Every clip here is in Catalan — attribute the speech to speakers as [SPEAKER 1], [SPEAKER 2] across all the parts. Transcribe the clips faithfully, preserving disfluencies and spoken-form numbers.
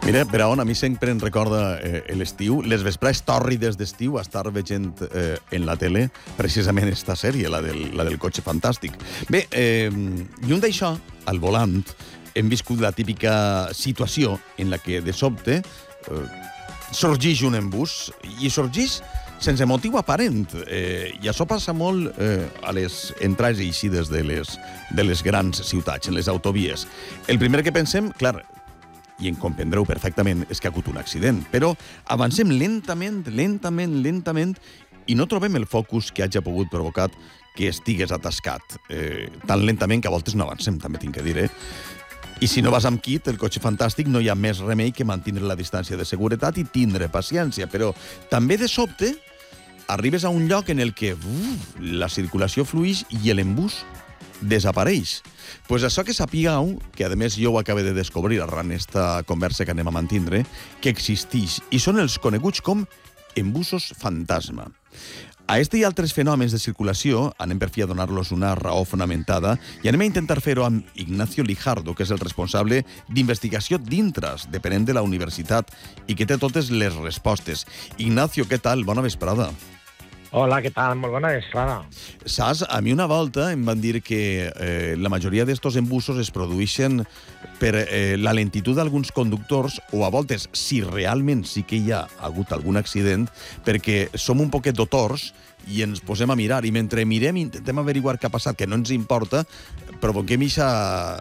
[SPEAKER 1] Mira, Braon, a mi sempre em recorda eh, l'estiu, les vesprades tòrrides d'estiu, estar veient eh, en la tele precisament esta sèrie, la del, la del cotxe fantàstic. Bé, eh, lluny d'això, al volant, hem viscut la típica situació en la que, de sobte, eh, sorgeix un embús, i sorgeix sense motiu aparent. Eh, I això passa molt eh, a les entrades i eixides de les, de les grans ciutats, en les autovies. El primer que pensem, clar, i en comprendreu perfectament, és que ha hagut un accident. Però avancem lentament, lentament, lentament, i no trobem el focus que hagi pogut provocar que estigués atascat. Eh, tan lentament que a voltes no avancem, també tinc que dir, eh? I si no vas amb kit, el cotxe fantàstic, no hi ha més remei que mantenir la distància de seguretat i tindre paciència. Però també, de sobte, arribes a un lloc en el que uf, la circulació fluix i l'embús desapareix. Pues això que sapigueu, que a més jo ho acabo de descobrir arran esta conversa que anem a mantindre, que existeix, i són els coneguts com embussos fantasma. A este i altres fenòmens de circulació anem per fi a donar-los una raó fonamentada i anem a intentar fer-ho amb Ignacio Lijardo, que és el responsable d'investigació d'Intras, depenent de la universitat, i que té totes les respostes. Ignacio, què tal? Bona vesprada.
[SPEAKER 2] Hola, què tal? Molt bona vesprada.
[SPEAKER 1] Saps, a mi una volta em van dir que eh, la majoria d'estos embussos es produeixen per eh, la lentitud d'alguns conductors o a voltes, si realment sí que hi ha hagut algun accident, perquè som un poquet dotors i ens posem a mirar, i mentre mirem intentem averiguar què ha passat, que no ens importa, provoquem aquesta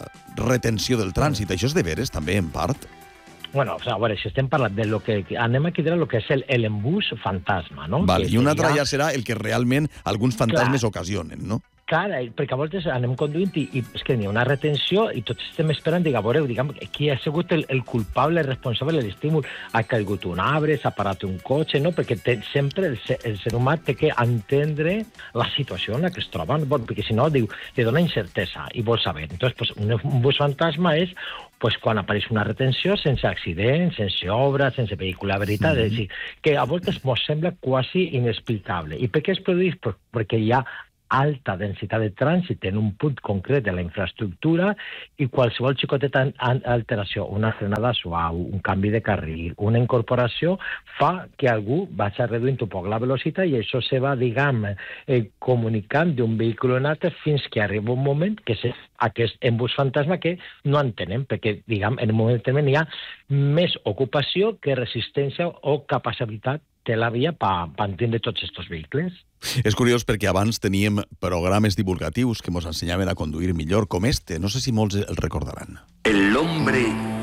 [SPEAKER 1] retenció del trànsit. Això és de veres, també, en part?
[SPEAKER 2] Bueno, o sea, a veure, si estem parlant de lo que... Anem a quedar lo que és el, el embús fantasma, no?
[SPEAKER 1] Vale,
[SPEAKER 2] que
[SPEAKER 1] i una altra
[SPEAKER 2] seria...
[SPEAKER 1] ja serà el que realment alguns fantasmes Clar. ocasionen, no?
[SPEAKER 2] Clar, perquè a voltes anem conduint i, i és que n'hi ha una retenció i tots estem esperant, digue, a veure, diguem, qui ha sigut el, el culpable, el responsable de l'estímul. Ha caigut un arbre, s'ha parat un cotxe, no? Perquè té, sempre el, el ser humà té que entendre la situació en la que es troba, bon, perquè si no, diu, li dona incertesa i vol saber. Entonces, pues, un embús fantasma és pues, quan apareix una retenció sense accident, sense obra, sense vehicle, la veritat, mm-hmm. és dir, que a voltes ens sembla quasi inexplicable. I per què es produeix? Pues, perquè hi ha alta densitat de trànsit en un punt concret de la infraestructura i qualsevol xicoteta alteració, una frenada suau, un canvi de carril, una incorporació, fa que algú vagi reduint un poc la velocitat i això se va, diguem, eh, comunicant d'un vehicle en altre fins que arriba un moment que és aquest embús fantasma que no entenem, perquè, diguem, en un moment determinat hi ha més ocupació que resistència o capacitat de la via per pa entendre tots aquests vehicles.
[SPEAKER 1] És curiós perquè abans teníem programes divulgatius que ens ensenyaven a conduir millor, com este. No sé si molts el recordaran.
[SPEAKER 3] El hombre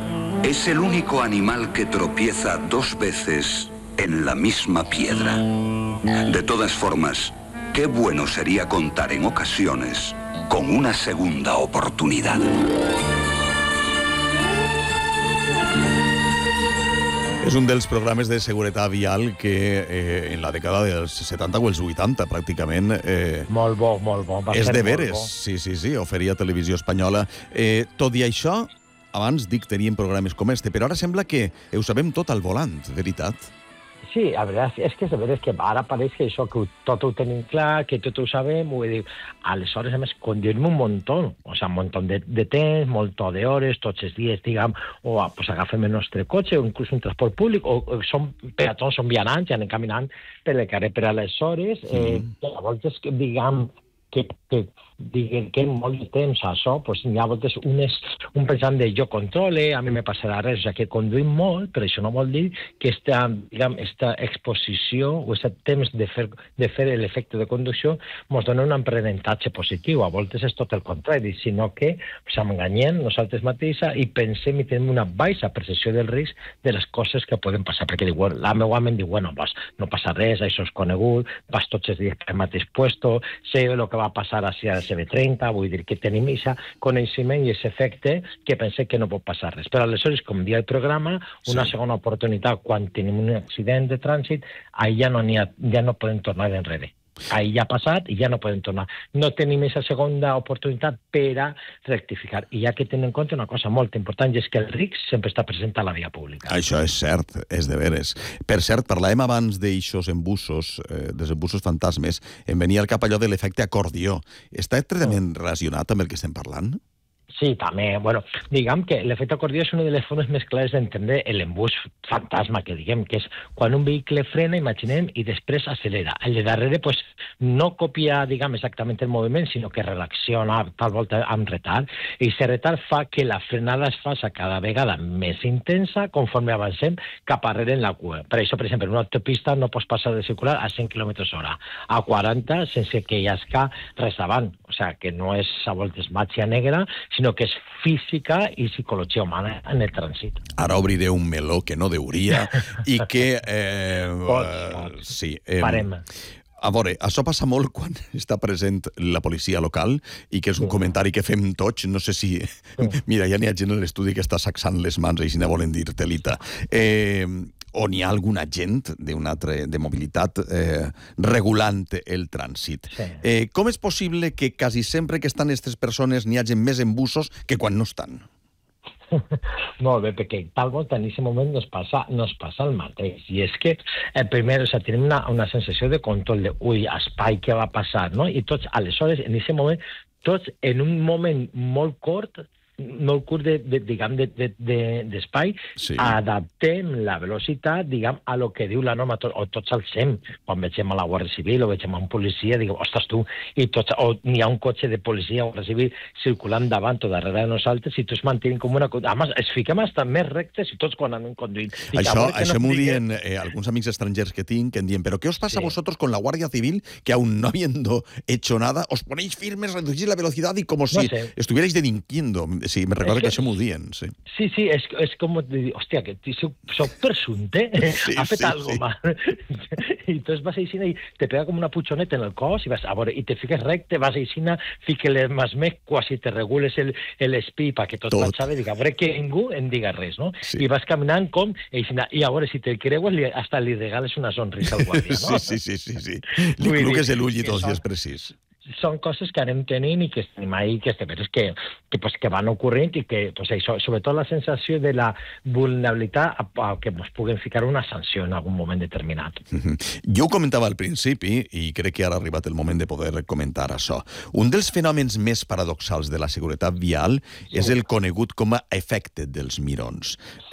[SPEAKER 3] es el único animal que tropieza dos veces en la misma piedra. De todas formas, qué bueno sería contar en ocasiones con una segunda oportunidad.
[SPEAKER 1] És un dels programes de seguretat vial que eh, en la dècada dels setanta o els vuitanta, pràcticament... Eh,
[SPEAKER 2] molt bo, molt bo. Va
[SPEAKER 1] és de veres,
[SPEAKER 2] bo.
[SPEAKER 1] sí, sí, sí, oferia Televisió Espanyola. Eh, tot i això, abans dic teníem programes com este, però ara sembla que ho sabem tot al volant, veritat?
[SPEAKER 2] Sí, a veritat, és que és de veres que ara pareix que això, que tot ho tenim clar, que tot ho sabem, ho dic. Aleshores, a més, conduïm un muntó, o sigui, un muntó de, de temps, un muntó d'hores, tots els dies, diguem, o pues, agafem el nostre cotxe, o inclús un transport públic, o, o som peatons, som vianants, i anem caminant per el carrer per aleshores, eh, mm. a voltes, diguem, que, que diguen que molt de temps això, pues, hi ha voltes unes, un pensant de jo controle, a mi me passarà res, o sigui, que conduïm molt, però això no vol dir que esta, diguem, esta exposició o aquest temps de fer, de fer l'efecte de conducció ens dona un aprenentatge positiu. A voltes és tot el contrari, sinó que s'enganyem nosaltres mateixos i pensem i tenim una baixa percepció del risc de les coses que poden passar, perquè diu, bueno, la meva ment diu, bueno, vas, no passa res, això és conegut, vas tots els dies pel mateix puesto, sé el que va passar així a C B trenta, vull dir que tenim aquest coneixement i aquest efecte que pensem que no pot passar res. Però aleshores, com dia el programa, una sí. segona oportunitat, quan tenim un accident de trànsit, ahí ja no, ha, ja no podem tornar enrere. Ahí ja ha passat i ja no podem tornar. No tenim aquesta segona oportunitat per a rectificar. I hi ha que tenir en compte una cosa molt important, i és que el risc sempre està present a la via pública.
[SPEAKER 1] Això és cert, és de veres. Per cert, parlàvem abans d'eixos embussos, eh, dels embussos fantasmes, em venia al cap allò de l'efecte acordió. Està estretament relacionat amb el que estem parlant?
[SPEAKER 2] Sí, també. Bueno, diguem que l'efecte acordió és una de les formes més clares d'entendre l'embús fantasma, que diguem, que és quan un vehicle frena, imaginem, i després accelera. El de darrere, pues, no copia, diguem, exactament el moviment, sinó que relaciona tal volta amb retard, i aquest retard fa que la frenada es faci cada vegada més intensa conforme avancem cap arrere en la cua. Per això, per exemple, en una autopista no pots passar de circular a cent quilòmetres hora, a quaranta sense que hi hagi res davant. O sigui, que no és a voltes màgia negra, sinó que és física i psicologia humana en el trànsit.
[SPEAKER 1] Ara obriré un meló que no deuria i que... Eh,
[SPEAKER 2] pots, pots.
[SPEAKER 1] Sí. Eh,
[SPEAKER 2] Farem.
[SPEAKER 1] A veure, això passa molt quan està present la policia local i que és un sí. comentari que fem tots, no sé si... Sí. Mira, ja n'hi ha gent a l'estudi que està sacsant les mans i si ne volen dir telita. Eh, on hi ha algun agent d'un altre de mobilitat eh, regulant el trànsit. Sí. Eh, com és possible que quasi sempre que estan aquestes persones n'hi hagi més embussos que quan no estan?
[SPEAKER 2] Molt bé, perquè tal volta en aquest moment no es passa, no es passa el mateix. I és que, eh, primer, o sigui, tenim una, una sensació de control de, ui, espai, què va passar, no? I tots, aleshores, en aquest moment, tots en un moment molt curt, molt curt de, de, diguem, de, de, de, d'espai, sí. adaptem la velocitat, diguem, a lo que diu la norma, to, o tots alcem. Quan vegem a la Guàrdia Civil o vegem a un policia, diguem, ostres, tu, i tots, o n'hi ha un cotxe de policia o Guàrdia Civil circulant davant o darrere de nosaltres, i tots mantenim com una... A més, es fiquem hasta més rectes i tots quan anem conduint. I
[SPEAKER 1] això això no m'ho diuen eh, alguns amics estrangers que tinc, que em diuen, però què us passa sí. a vosotros con la Guàrdia Civil, que aún no habiendo hecho nada, os ponéis firmes, reducís la velocidad y como si no sé. estuvierais delinquiendo. Sí, me recordo que, que això m'ho dient, sí.
[SPEAKER 2] Sí, sí, és, és com dir, hòstia, que soc presumpte, sí, ha fet sí, algo sí. mal. I tu vas així i te pega com una putxoneta en el cos i vas a veure, i te fiques recte, vas així, fiques les mans més, quasi te regules l'espí perquè tot, tot. Marxava i dic, a veure que ningú em diga res, no? Sí. I vas caminant com, i a veure, si te creues, li, hasta li regales una sonrisa al guàrdia, no?
[SPEAKER 1] Sí, sí, sí, sí. Li cluques l'ull i tot, si és precís.
[SPEAKER 2] Són coses que anem tenint i que estem ahí, que, que, que, pues, que van ocorrent i que, pues, això, sobretot la sensació de la vulnerabilitat a, a que ens puguem ficar una sanció en algun moment determinat.
[SPEAKER 1] Mm-hmm. Jo ho comentava al principi i crec que ara ha arribat el moment de poder comentar això. Un dels fenòmens més paradoxals de la seguretat vial sí. és el conegut com a efecte dels mirons.